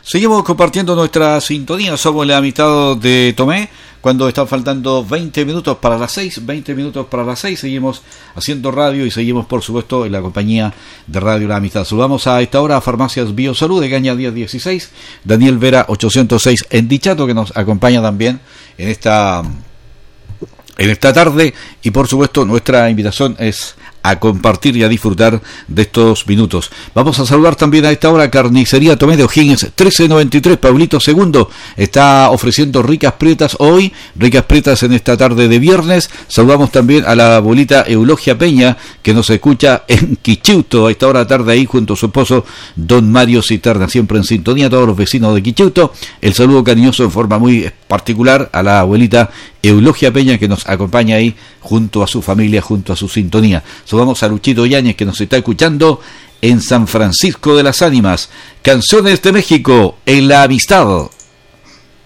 Seguimos compartiendo nuestra sintonía. Somos la mitad de Tomé. Cuando están faltando 20 minutos para las 6, seguimos haciendo radio y seguimos, por supuesto, en la compañía de Radio La Amistad. Saludamos a esta hora a Farmacias Biosalud de Gaña 1016, Daniel Vera 806 en Dichato, que nos acompaña también en esta tarde. Y, por supuesto, nuestra invitación es a compartir y a disfrutar de estos minutos. Vamos a saludar también a esta hora Carnicería Tomé de O'Higgins 1393, Pablito II está ofreciendo ricas prietas hoy, ricas prietas en esta tarde de viernes. Saludamos también a la abuelita Eulogia Peña, que nos escucha en Quicheuto a esta hora tarde, ahí junto a su esposo Don Mario Cisterna, siempre en sintonía, todos los vecinos de Quicheuto. El saludo cariñoso en forma muy particular a la abuelita Eulogia Peña, que nos acompaña ahí junto a su familia, junto a su sintonía. Saludamos a Luchito Yáñez, que nos está escuchando en San Francisco de las Ánimas. Canciones de México en La Amistad.